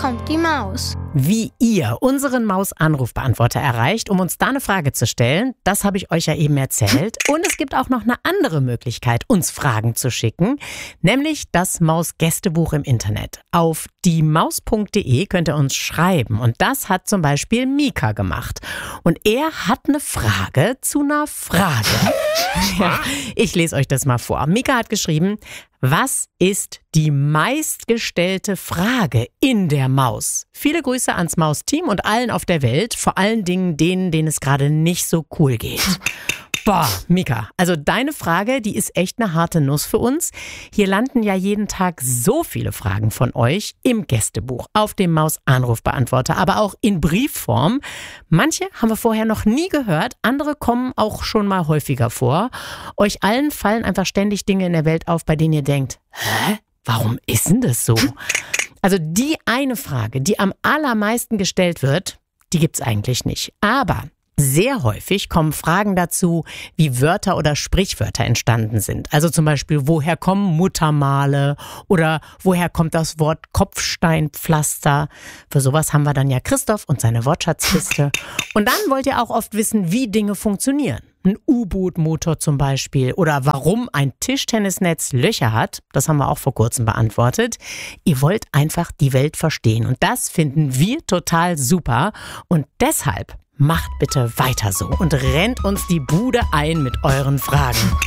kommt die Maus. Wie ihr unseren Maus-Anrufbeantworter erreicht, um uns da eine Frage zu stellen, das habe ich euch ja eben erzählt. Und es gibt auch noch eine andere Möglichkeit, uns Fragen zu schicken, nämlich das Maus-Gästebuch im Internet. Auf diemaus.de könnt ihr uns schreiben. Und das hat zum Beispiel Mika gemacht. Und er hat eine Frage zu einer Frage. Ja, ich lese euch das mal vor. Mika hat geschrieben: Was ist die meistgestellte Frage in der Maus? Viele Grüße ans Maus-Team und allen auf der Welt, vor allen Dingen denen es gerade nicht so cool geht. Boah, Mika, also deine Frage, die ist echt eine harte Nuss für uns. Hier landen ja jeden Tag so viele Fragen von euch im Gästebuch, auf dem Maus-Anrufbeantworter, aber auch in Briefform. Manche haben wir vorher noch nie gehört, andere kommen auch schon mal häufiger vor. Euch allen fallen einfach ständig Dinge in der Welt auf, bei denen ihr denkt: Hä? Warum ist denn das so? Also die eine Frage, die am allermeisten gestellt wird, die gibt's eigentlich nicht. Aber sehr häufig kommen Fragen dazu, wie Wörter oder Sprichwörter entstanden sind. Also zum Beispiel, woher kommen Muttermale oder woher kommt das Wort Kopfsteinpflaster? Für sowas haben wir dann ja Christoph und seine Wortschatzkiste. Und dann wollt ihr auch oft wissen, wie Dinge funktionieren. Ein U-Boot-Motor zum Beispiel oder warum ein Tischtennisnetz Löcher hat. Das haben wir auch vor kurzem beantwortet. Ihr wollt einfach die Welt verstehen und das finden wir total super. Und deshalb macht bitte weiter so und rennt uns die Bude ein mit euren Fragen.